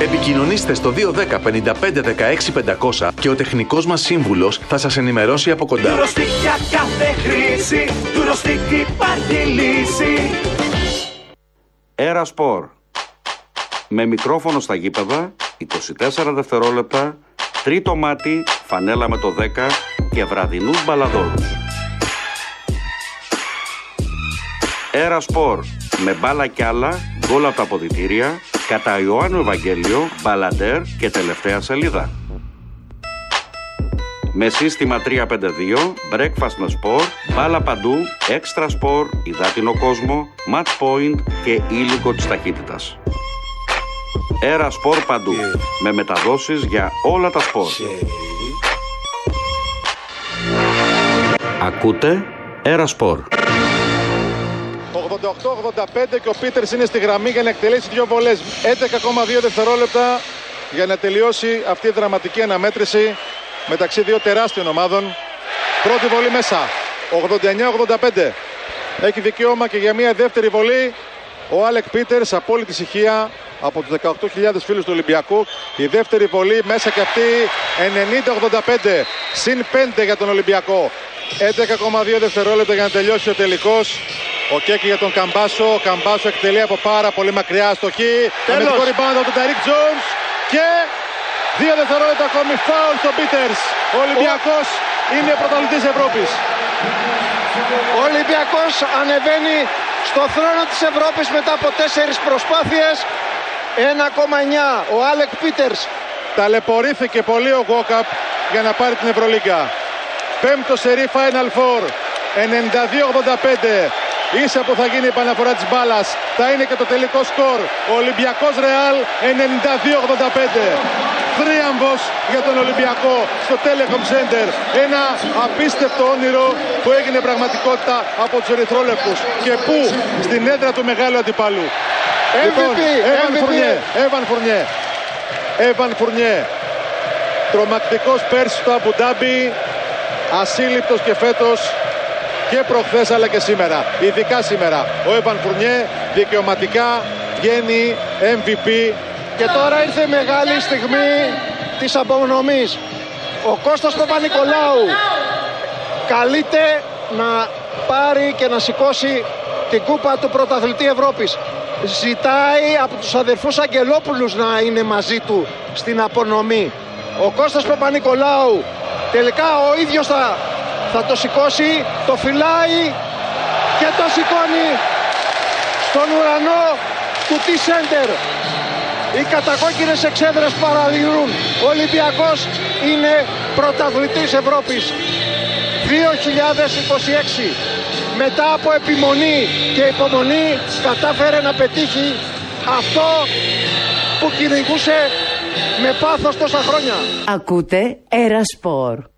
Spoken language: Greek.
Επικοινωνήστε στο 210 55 16 500 και ο τεχνικός μας σύμβουλος θα σας ενημερώσει από κοντά. Eurostic για κάθε χρήση, Eurostic υπάρχει λύση. Aerosport. Με μικρόφωνο στα γήπεδα, 24 δευτερόλεπτα, τρίτο μάτι, φανέλα με το 10 και βραδινούς μπαλαδόρους. Aerosport. Με μπάλα κι άλλα, γκολ από τα αποδυτήρια, κατά Ιωάννου Ευαγγέλιο, μπαλαντέρ και τελευταία σελίδα. Με σύστημα 352, breakfast με σπορ, μπάλα παντού, extra σπορ, υδάτινο κόσμο, match point και ήλικο της ταχύτητας. Aera Sport παντού, με μεταδόσεις για όλα τα σπορ. Ακούτε Aera Sport. 88-85 και ο Πίτερς είναι στη γραμμή για να εκτελέσει δύο βολές. 11,2 δευτερόλεπτα για να τελειώσει αυτή η δραματική αναμέτρηση μεταξύ δύο τεράστιων ομάδων. Πρώτη βολή μέσα, 89-85. Έχει δικαίωμα και για μια δεύτερη βολή ο Άλεκ Πίτερς, απόλυτη ησυχία από τους 18.000 φίλους του Ολυμπιακού. Η δεύτερη βολή μέσα και αυτή, 90-85, συν 5 για τον Ολυμπιακό. 11,2 δευτερόλεπτα για να τελειώσει ο τελικός. Ο Κέκη για τον Καμπάσο. Ο Καμπάσο εκτελεί από πάρα πολύ μακριά αστοχή. Αμυντικό rebound από τον Ταρίκ Τζόνς. Και 2 δευτερόλεπτα ακόμη φάουλ στον Πίτερς. Ο Ολυμπιακός είναι πρωταθλητής Ευρώπης. Ο Ολυμπιακός ανεβαίνει στο θρόνο της Ευρώπης μετά από 4 προσπάθειες. 1,9. Ο Άλεκ Πίτερς. Ταλαιπωρήθηκε πολύ ο Γουόκαπ για να πάρει την Ευρωλίγκα. Πέμπτο σερί Final Four. 92-85. Ίσα που θα γίνει η επαναφορά της μπάλας, θα είναι και το τελικό σκορ. Ο Ολυμπιακός Ρεάλ 92-85. Θρίαμβος για τον Ολυμπιακό στο Telecom Center. Ένα απίστευτο όνειρο που έγινε πραγματικότητα από τους ερυθρόλευκους. Και πού? Στην έδρα του μεγάλου αντιπάλου. MVP, Έβαν Φουρνιέ. Τρομακτικός πέρσι στο Αμπου Ντάμπι. Ασύλληπτος και φέτος. Και προχθές αλλά και σήμερα, ειδικά σήμερα. Ο Έβαν Φουρνιέ δικαιωματικά βγαίνει MVP. Και τώρα ήρθε η μεγάλη στιγμή της απονομής. Ο Κώστας Παπα-Νικολάου καλείται να πάρει και να σηκώσει την κούπα του πρωταθλητή Ευρώπης. Ζητάει από τους αδερφούς Αγγελόπουλους να είναι μαζί του στην απονομή. Ο Κώστας Παπα-Νικολάου τελικά ο ίδιος θα το σηκώσει, το φυλάει και το σηκώνει στον ουρανό του T-Center. Οι κατακόκκινες εξέδρες παραδειγνύουν. Ο Ολυμπιακός είναι πρωταθλητής Ευρώπης 2026. Μετά από επιμονή και υπομονή κατάφερε να πετύχει αυτό που κυνηγούσε με πάθος τόσα χρόνια. Ακούτε Aera Sport.